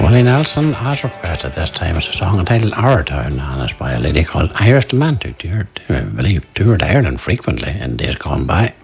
Willie Nelson has requested this time as a song entitled Our Town, and it's by a lady called Iris DeMantu, who I believe toured Ireland frequently in days gone by.